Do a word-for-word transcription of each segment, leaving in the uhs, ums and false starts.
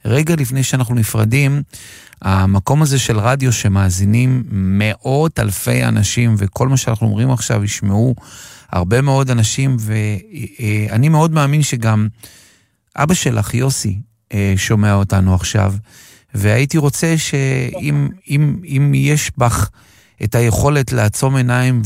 רגע לפני שאנחנו נפרדים, המקום הזה של רדיו שמאזינים מאות אלפי אנשים, וכל מה שאנחנו אומרים עכשיו ישמעו הרבה מאוד אנשים, ואני מאוד מאמין שגם אבא שלך, יוסי, שומע אותנו עכשיו, והייתי רוצה שאם אם, אם יש בך את היכולת לעצום עיניים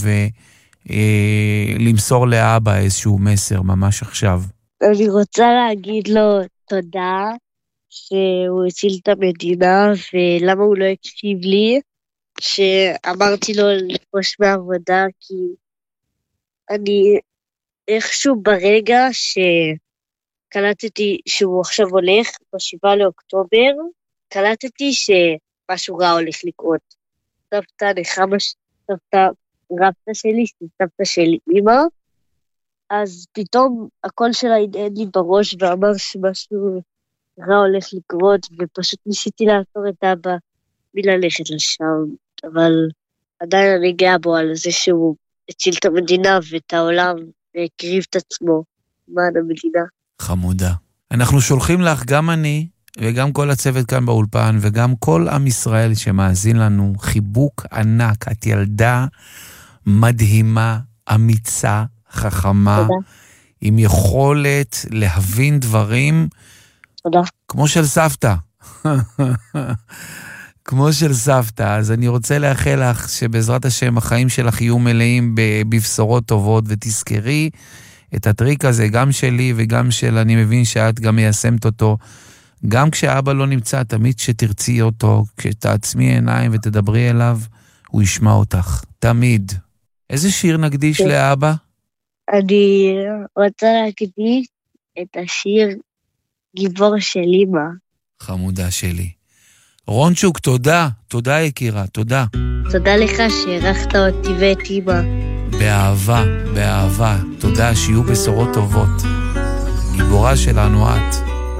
ולמסור לאבא איזשהו מסר ממש עכשיו. אני רוצה להגיד לו תודה שהוא הציל את המדינה, ולמה הוא לא הקשיב לי, שאמרתי לו לפרוש מהעבודה, כי אני איכשהו ברגע שקלטתי שהוא עכשיו הולך, בשבעה לאוקטובר, קלטתי שמשהו רע הולך לקרות. סבתא נחמה, סבתא רבתא שלי, סבתא של אמא, אז פתאום הקול שלה הדהד לי בראש ואמר שמשהו רע הולך לקרות, ופשוט ניסיתי לעצור את אבא מללכת לשם, אבל עדיין אני גאה בו על זה שהוא הציל את המדינה ואת העולם והקריב את עצמו למען המדינה. חמודה. אנחנו שולחים לך, גם אני וגם כל הצוות כאן באולפן וגם כל עם ישראל שמאזין לנו, חיבוק ענק. את ילדה מדהימה, אמיצה, חכמה, תודה. עם יכולת להבין דברים תודה. כמו של סבתא. כמו של סבתא. אז אני רוצה לאחל לך שבעזרת השם החיים שלך יהיו מלאים בבשורות טובות, ותזכרי את הטריק הזה, גם שלי וגם של, אני מבין שאת גם מיישמת אותו, גם כשאבא לא נמצא, תמיד שתרצי אותו, כשתעצמי עיניים ותדברי אליו, הוא ישמע אותך, תמיד. איזה שיר נקדיש כן. לאבא? אני רוצה להקדיש את השיר גיבור של אמא. חמודה שלי. רונצ'וק, תודה, תודה יקירה, תודה. תודה לך שערכת אותי ואת אמא. באהבה, באהבה, תודה, שיהיו בשורות טובות. גיבורה שלנו את.